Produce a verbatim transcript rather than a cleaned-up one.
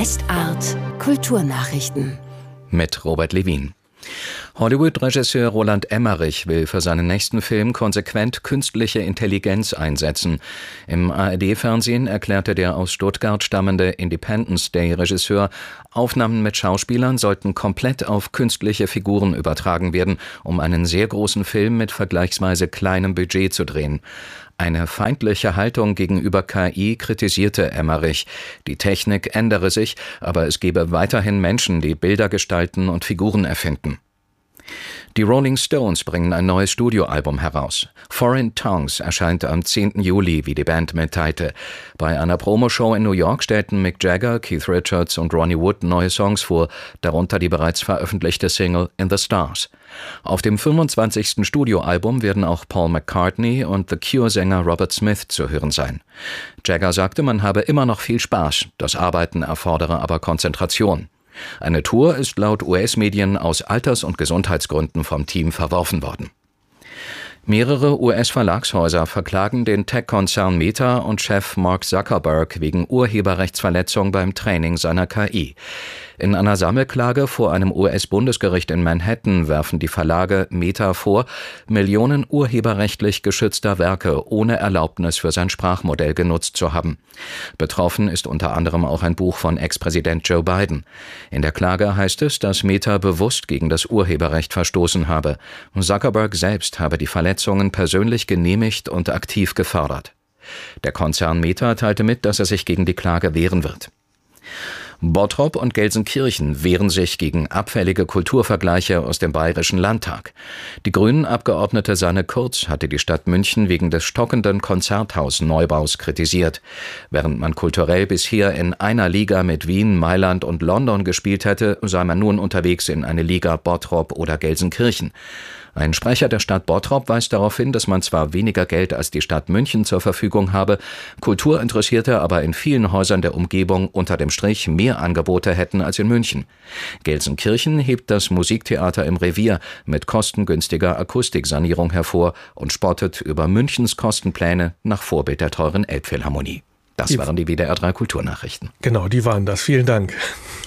Westart Kulturnachrichten mit Robert Levin. Hollywood-Regisseur Roland Emmerich will für seinen nächsten Film konsequent künstliche Intelligenz einsetzen. Im A R D-Fernsehen erklärte der aus Stuttgart stammende Independence Day-Regisseur, Aufnahmen mit Schauspielern sollten komplett auf künstliche Figuren übertragen werden, um einen sehr großen Film mit vergleichsweise kleinem Budget zu drehen. Eine feindliche Haltung gegenüber K I kritisierte Emmerich. Die Technik ändere sich, aber es gebe weiterhin Menschen, die Bilder gestalten und Figuren erfinden. Die Rolling Stones bringen ein neues Studioalbum heraus. Foreign Tongues erscheint am zehnten Juli, wie die Band mitteilte. Bei einer Promoshow in New York stellten Mick Jagger, Keith Richards und Ronnie Wood neue Songs vor, darunter die bereits veröffentlichte Single In the Stars. Auf dem fünfundzwanzigsten Studioalbum werden auch Paul McCartney und The Cure-Sänger Robert Smith zu hören sein. Jagger sagte, man habe immer noch viel Spaß, das Arbeiten erfordere aber Konzentration. Eine Tour ist laut U S-Medien aus Alters- und Gesundheitsgründen vom Team verworfen worden. Mehrere U S-Verlagshäuser verklagen den Tech-Konzern Meta und Chef Mark Zuckerberg wegen Urheberrechtsverletzung beim Training seiner K I. In einer Sammelklage vor einem U S-Bundesgericht in Manhattan werfen die Verlage Meta vor, Millionen urheberrechtlich geschützter Werke ohne Erlaubnis für sein Sprachmodell genutzt zu haben. Betroffen ist unter anderem auch ein Buch von Ex-Präsident Joe Biden. In der Klage heißt es, dass Meta bewusst gegen das Urheberrecht verstoßen habe. Zuckerberg selbst habe die Verletzungen persönlich genehmigt und aktiv gefördert. Der Konzern Meta teilte mit, dass er sich gegen die Klage wehren wird. Bottrop und Gelsenkirchen wehren sich gegen abfällige Kulturvergleiche aus dem Bayerischen Landtag. Die Grünen-Abgeordnete Sanne Kurz hatte die Stadt München wegen des stockenden Konzerthausneubaus kritisiert. Während man kulturell bisher in einer Liga mit Wien, Mailand und London gespielt hätte, sei man nun unterwegs in eine Liga Bottrop oder Gelsenkirchen. Ein Sprecher der Stadt Bottrop weist darauf hin, dass man zwar weniger Geld als die Stadt München zur Verfügung habe, Kulturinteressierte aber in vielen Häusern der Umgebung unter dem Strich mehr Angebote hätten als in München. Gelsenkirchen hebt das Musiktheater im Revier mit kostengünstiger Akustiksanierung hervor und spottet über Münchens Kostenpläne nach Vorbild der teuren Elbphilharmonie. Das Die, waren die W D R drei Kulturnachrichten. Genau, die waren das. Vielen Dank.